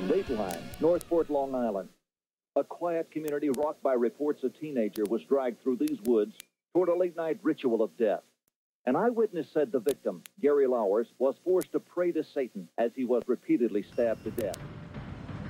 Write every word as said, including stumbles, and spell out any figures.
Dateline, Northport, Long Island. A quiet community rocked by reports a teenager was dragged through these woods toward a late-night ritual of death. An eyewitness said the victim, Gary Lauwers, was forced to pray to Satan as he was repeatedly stabbed to death.